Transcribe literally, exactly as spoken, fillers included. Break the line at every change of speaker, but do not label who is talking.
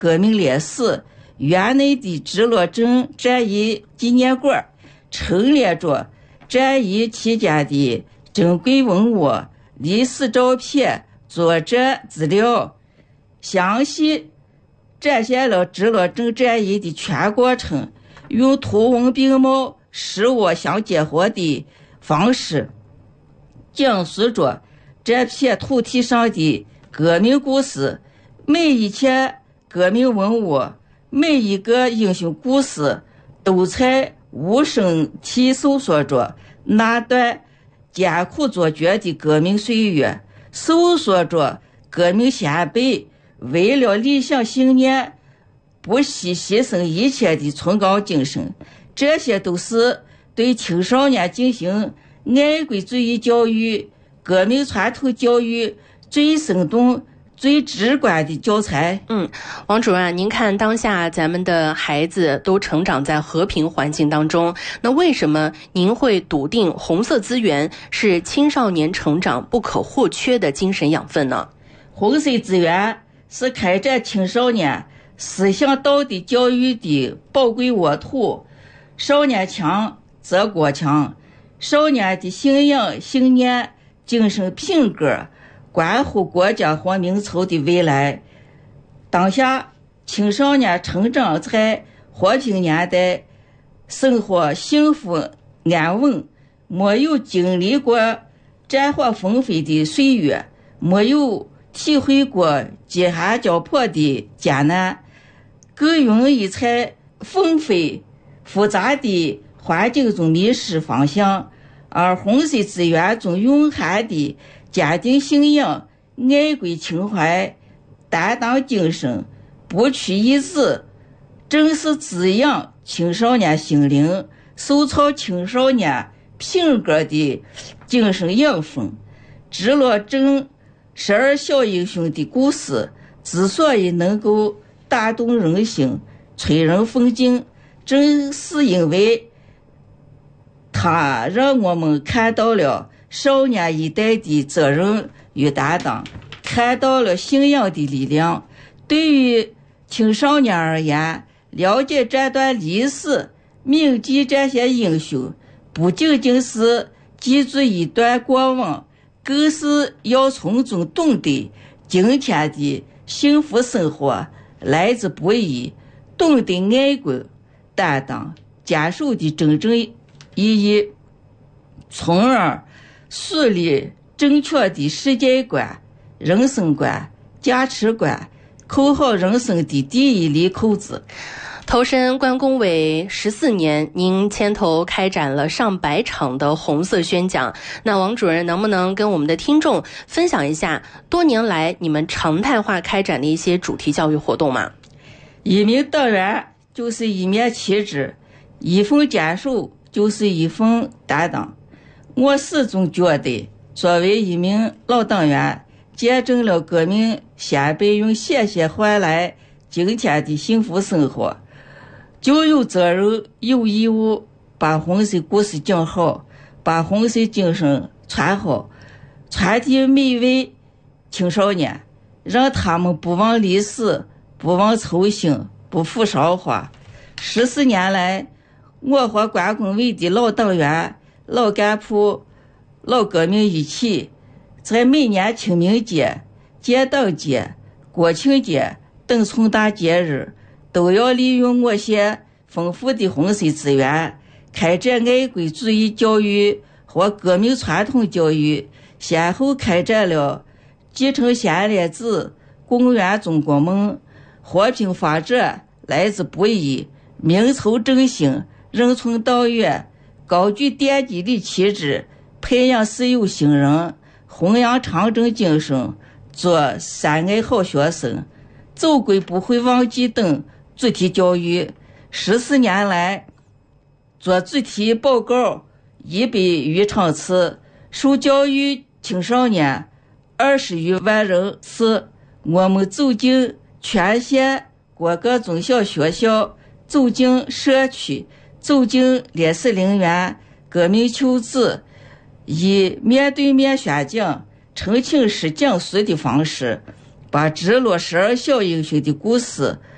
革命烈士园内的直落镇战役纪念馆陈列着战役期间的珍贵文物、历史照片、作者资料，详细展现了直落镇战役的全过程，用图文并茂、实物相结合的方式，讲述着这片土地上的革命故事。每一件革命文物，每一个英雄故事，都在无声体搜索着那段艰苦卓绝的革命岁月，搜索着革命先辈为了理想信念不惜牺牲一切的崇高精神。这些都是对青少年进行爱国主义教育、革命传统教育最生动、最直观的教材。
嗯，王主任，您看当下咱们的孩子都成长在和平环境当中，那为什么您会笃定红色资源是青少年成长不可或缺的精神养分呢？
红色资源是开展青少年思想道德教育的宝贵沃土。少年强则国强，少年的信仰、信念、精神品格关乎国家和民族的未来。当下青少年成长在和平年代，生活幸福安稳，没有经历过战火纷飞的岁月，没有体会过饥寒交迫的艰难，更容易在纷飞复杂的环境中迷失方向。而红色资源中蕴含的坚定信仰、爱国情怀、担当精神、不屈意志，正是滋养青少年心灵、塑造青少年品格的精神养分。直落镇十二小英雄的故事之所以能够打动人心、催人奋进，正是因为它让我们看到了少年一代的责任与担当，看到了信仰的力量。对于青少年而言，了解这段历史，铭记这些英雄，不仅仅是记住一段过往，更是要从中懂得今天的幸福生活来之不易，懂得爱国、担当、坚守的真正意义，从而树立正确的世界观、人生观、价值观，扣好人生的第一粒扣子。
投身关工委十四年，您牵头开展了上百场的红色宣讲。那王主任能不能跟我们的听众分享一下多年来你们常态化开展的一些主题教育活动吗？
一名党员就是一面旗帜，一份坚守就是一份担当。我始终觉得，作为一名老党员，见证了革命先辈用鲜血换来今天的幸福生活，就有责任有义务把红色故事讲好，把红色精神传好，传递每位青少年，让他们不忘历史，不忘初心，不负韶华。十四年来，我和关工委的老党员、老干部、老革命一起，在每年清明节、建党节、国庆节等重大节日，都要利用我县丰富的红色资源，开展爱国主义教育和革命传统教育，先后开展了继承先烈子、共圆中国梦、和平发展来之不易、名存正兴、人存道远、高举奠基的旗帜、培养事有心人、弘扬长征精神、做三爱好学生、走归不会忘记等主题教育。十四年来，做主题报告一百余场次，受教育青少年二十余万人次。我们走进全县各个中小学校，走进社区，走进烈士陵园、革命求子，以面对面宣讲、澄清式讲述的方式，把直落十二小英雄的故事